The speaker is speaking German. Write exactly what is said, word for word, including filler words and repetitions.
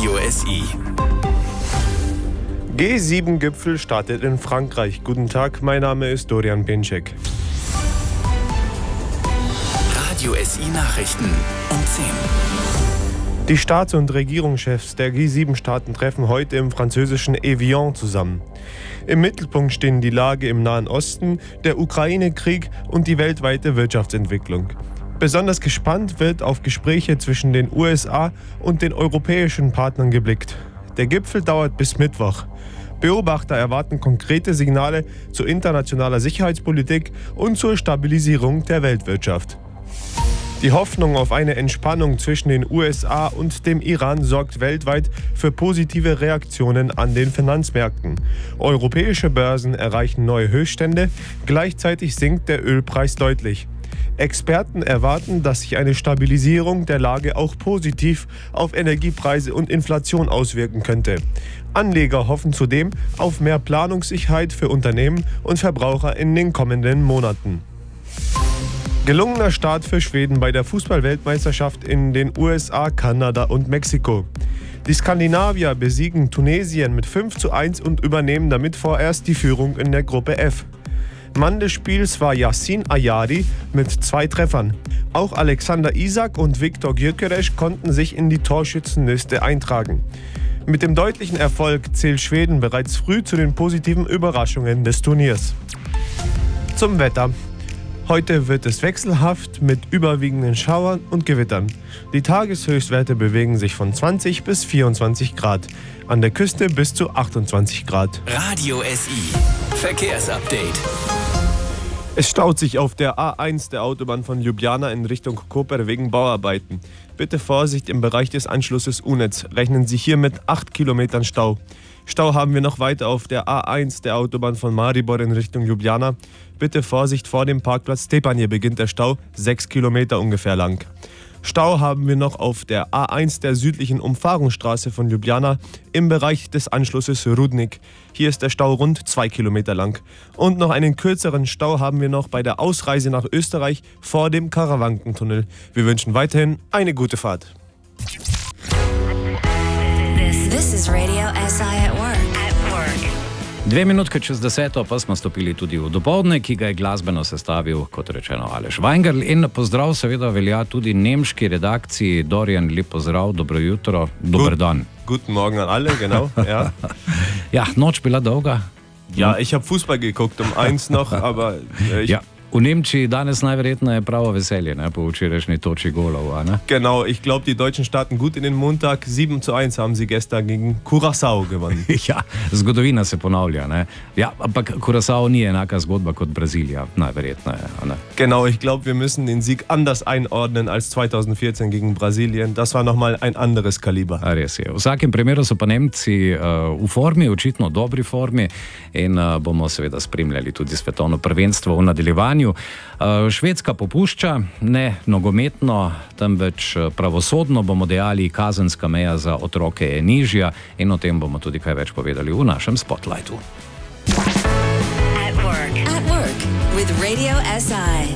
Radio S I. G sieben Gipfel startet in Frankreich. Guten Tag, mein Name ist Dorian Binczek. Radio S I Nachrichten um zehn. Die Staats- und Regierungschefs der G sieben Staaten treffen heute im französischen Evian zusammen. Im Mittelpunkt stehen die Lage im Nahen Osten, der Ukraine-Krieg und die weltweite Wirtschaftsentwicklung. Besonders gespannt wird auf Gespräche zwischen den U S A und den europäischen Partnern geblickt. Der Gipfel dauert bis Mittwoch. Beobachter erwarten konkrete Signale zu internationaler Sicherheitspolitik und zur Stabilisierung der Weltwirtschaft. Die Hoffnung auf eine Entspannung zwischen den U S A und dem Iran sorgt weltweit für positive Reaktionen an den Finanzmärkten. Europäische Börsen erreichen neue Höchststände, gleichzeitig sinkt der Ölpreis deutlich. Experten erwarten, dass sich eine Stabilisierung der Lage auch positiv auf Energiepreise und Inflation auswirken könnte. Anleger hoffen zudem auf mehr Planungssicherheit für Unternehmen und Verbraucher in den kommenden Monaten. Gelungener Start für Schweden bei der Fußball-Weltmeisterschaft in den U S A, Kanada und Mexiko. Die Skandinavier besiegen Tunesien mit fünf zu eins und übernehmen damit vorerst die Führung in der Gruppe F. Mann des Spiels war Yassin Ayari mit zwei Treffern. Auch Alexander Isak und Viktor Gyökeres konnten sich in die Torschützenliste eintragen. Mit dem deutlichen Erfolg zählt Schweden bereits früh zu den positiven Überraschungen des Turniers. Zum Wetter. Heute wird es wechselhaft mit überwiegenden Schauern und Gewittern. Die Tageshöchstwerte bewegen sich von zwanzig bis vierundzwanzig Grad. An der Küste bis zu achtundzwanzig Grad. Radio S I. Verkehrsupdate. Es staut sich auf der A eins der Autobahn von Ljubljana in Richtung Koper wegen Bauarbeiten. Bitte Vorsicht im Bereich des Anschlusses U-Netz. Rechnen Sie hier mit acht Kilometern Stau. Stau haben wir noch weiter auf der A eins der Autobahn von Maribor in Richtung Ljubljana. Bitte Vorsicht vor dem Parkplatz Stepanje beginnt der Stau, sechs Kilometer ungefähr lang. Stau haben wir noch auf der A eins der südlichen Umfahrungsstraße von Ljubljana im Bereich des Anschlusses Rudnik. Hier ist der Stau rund zwei Kilometer lang. Und noch einen kürzeren Stau haben wir noch bei der Ausreise nach Österreich vor dem Karawankentunnel. Wir wünschen weiterhin eine gute Fahrt. This is Radio S I at work. At work. Dve minutke čez deseto pa smo stopili tudi v dopoldne, ki ga je glasbeno sestavil, kot rečeno, Aleš Weingerl. In pozdrav seveda velja tudi nemški redakciji. Dorian, lep pozdrav, dobro jutro, dober Gut, dan. Guten Morgen an alle, genau. Ja, Ja, noč bila dolga. ja ich habe Fußball geguckt um eins noch, aber äh, ich Ja, v Nemčiji danes najverjetneje pravo veselje, ne, po včerajšnji toči golov, a ne? Genau, ich glaube, die Deutschen starten gut in den Montag. sieben zu eins haben sie gestern gegen Curaçao gewonnen. Ja, zgodovina se ponavlja, ne. Ja, ampak Curaçao ni enaka zgodba kot Brazilija, najverjetneje, a ne? Genau, ich glaube, wir müssen den Sieg anders einordnen als zweitausendvierzehn gegen Brasilien. Das war nochmal ein anderes Kaliber. A res je. V vsakem primeru so pa Nemci uh, v formi, očitno dobri formi in uh, bomo seveda spremljali tudi svetovno prvenstvo v nadaljevanju. Uh, Švedska popušča, ne nogometno, temveč pravosodno, bomo dejali, kazenska meja za otroke je nižja in o tem bomo tudi kaj več povedali v našem Spotlightu. At work. At work with Radio S I.